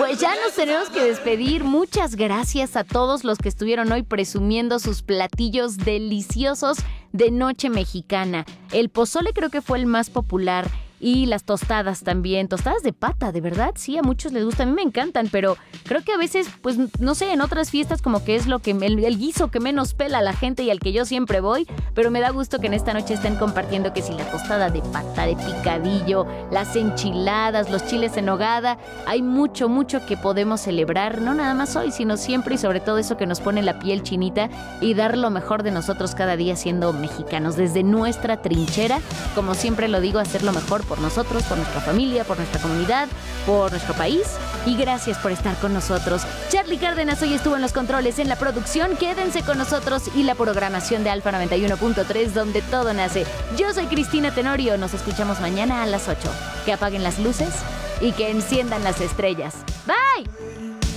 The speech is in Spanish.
Pues ya nos tenemos que despedir. Muchas gracias a todos los que estuvieron hoy presumiendo sus platillos deliciosos de noche mexicana. El pozole creo que fue el más popular. Y las tostadas también, tostadas de pata, de verdad, sí, a muchos les gusta, a mí me encantan, pero creo que a veces, pues, no sé, en otras fiestas como que es lo que el guiso que menos pela a la gente y al que yo siempre voy, pero me da gusto que en esta noche estén compartiendo que si la tostada de pata, de picadillo, las enchiladas, los chiles en nogada, hay mucho, mucho que podemos celebrar, no nada más hoy, sino siempre y sobre todo eso que nos pone la piel chinita y dar lo mejor de nosotros cada día siendo mexicanos, desde nuestra trinchera, como siempre lo digo, hacer lo mejor por nosotros, por nuestra familia, por nuestra comunidad, por nuestro país. Y gracias por estar con nosotros. Charlie Cárdenas hoy estuvo en los controles, en la producción. Quédense con nosotros y la programación de Alfa 91.3, donde todo nace. Yo soy Cristina Tenorio. Nos escuchamos mañana a las 8. Que apaguen las luces y que enciendan las estrellas. ¡Bye!